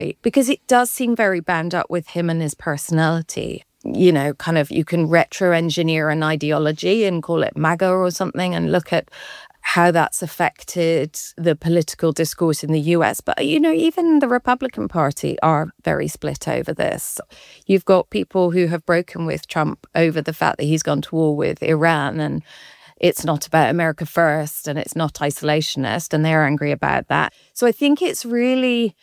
because it does seem very bound up with him and his personality. You know, kind of, you can retro-engineer an ideology and call it MAGA or something and look at how that's affected the political discourse in the US. But, you know, even the Republican Party are very split over this. You've got people who have broken with Trump over the fact that he's gone to war with Iran and it's not about America first and it's not isolationist, and they're angry about that. So I think it's really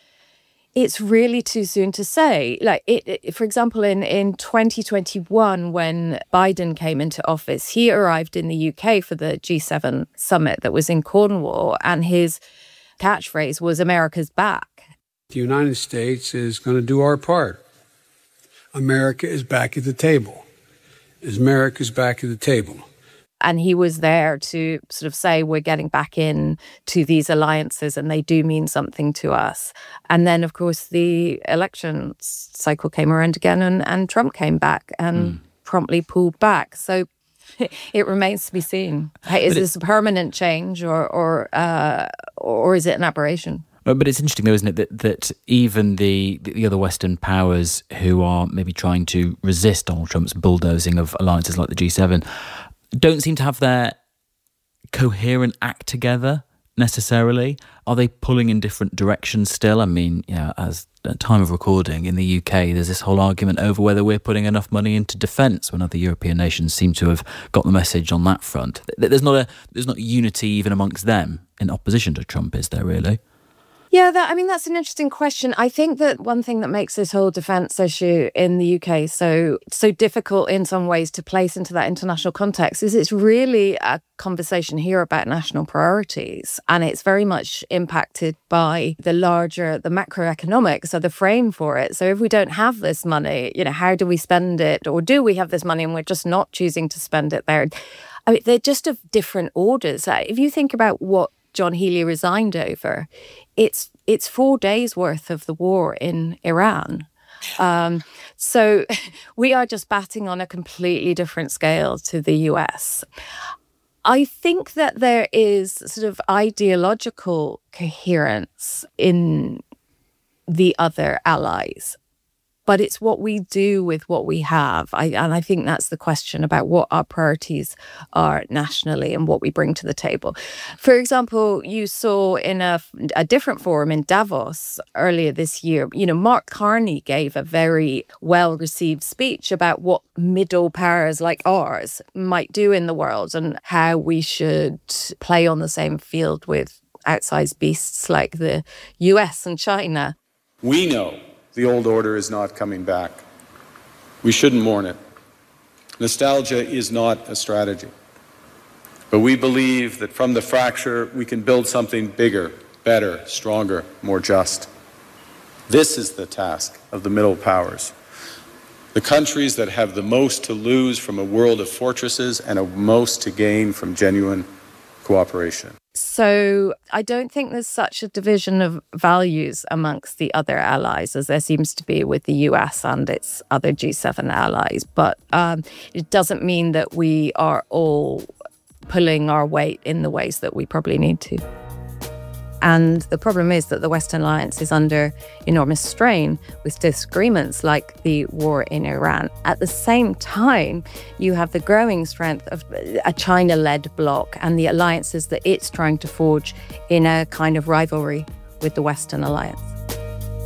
too soon to say. Like, for example, in 2021, when Biden came into office, he arrived in the UK for the G7 summit that was in Cornwall, and his catchphrase was "America's back." The United States is going to do our part. America is back at the table. America's back at the table. And he was there to sort of say, we're getting back in to these alliances and they do mean something to us. And then, of course, the election cycle came around again and Trump came back and promptly pulled back. So it remains to be seen. Is this a permanent change or is it an aberration? But it's interesting, though, isn't it, that even the other Western powers who are maybe trying to resist Donald Trump's bulldozing of alliances like the G7 don't seem to have their coherent act together necessarily. Are they pulling in different directions still? I mean, you know, as at time of recording in the UK, there's this whole argument over whether we're putting enough money into defence when other European nations seem to have got the message on that front. There's not unity even amongst them in opposition to Trump, is there really? Yeah, that's an interesting question. I think that one thing that makes this whole defence issue in the UK so difficult in some ways to place into that international context is it's really a conversation here about national priorities. And it's very much impacted by the macroeconomics of the frame for it. So if we don't have this money, you know, how do we spend it? Or do we have this money and we're just not choosing to spend it there? I mean, they're just of different orders. If you think about what John Healey resigned over, it's 4 days worth of the war in Iran. So we are just batting on a completely different scale to the US. I think that there is sort of ideological coherence in the other allies. But it's what we do with what we have. And I think that's the question about what our priorities are nationally and what we bring to the table. For example, you saw in a different forum in Davos earlier this year, you know, Mark Carney gave a very well-received speech about what middle powers like ours might do in the world and how we should play on the same field with outsized beasts like the US and China. We know the old order is not coming back. We shouldn't mourn it. Nostalgia is not a strategy. But we believe that from the fracture, we can build something bigger, better, stronger, more just. This is the task of the middle powers. The countries that have the most to lose from a world of fortresses and the most to gain from genuine cooperation. So I don't think there's such a division of values amongst the other allies as there seems to be with the US and its other G7 allies. But it doesn't mean that we are all pulling our weight in the ways that we probably need to. And the problem is that the Western alliance is under enormous strain with disagreements like the war in Iran. At the same time, you have the growing strength of a China-led bloc and the alliances that it's trying to forge in a kind of rivalry with the Western alliance.